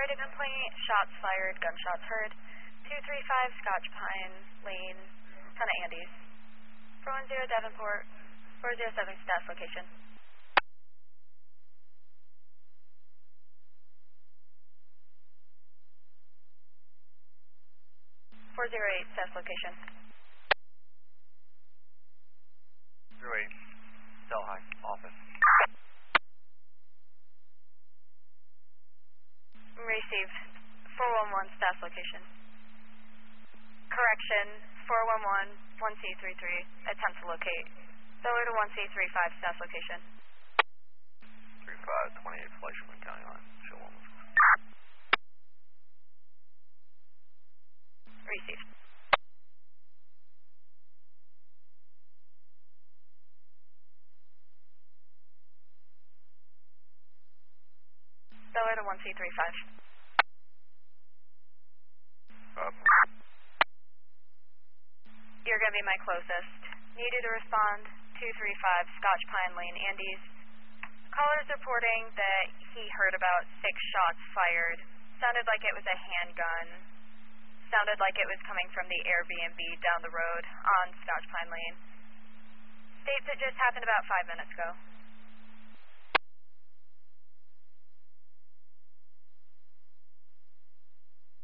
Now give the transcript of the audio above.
Authority complaint, shots fired, gunshots heard. 235 Scotch Pine Lane, ton of Andes. 410 Davenport, 407 status location. 408 status location. 08, Delhi, office. Received. 411 status location. Correction, 411, 1C33, attempt to locate. Seller to 1C35 status location. 35, 28 Fleischman County line, show 1. Received. Seller to 1C35. You're going to be my closest. Needed to respond, 235 Scotch Pine Lane, Andes. Caller's reporting that he heard about 6 shots fired. Sounded like it was a handgun. Sounded like it was coming from the Airbnb down the road on Scotch Pine Lane. States it just happened about 5 minutes ago.